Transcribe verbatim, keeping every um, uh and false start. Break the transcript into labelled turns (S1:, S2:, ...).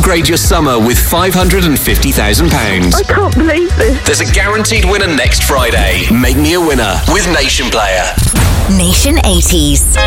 S1: upgrade your summer with five hundred fifty thousand pounds.
S2: I can't believe this.
S1: There's a guaranteed winner next Friday. Make me a winner with Nation Player.
S3: Nation eighties.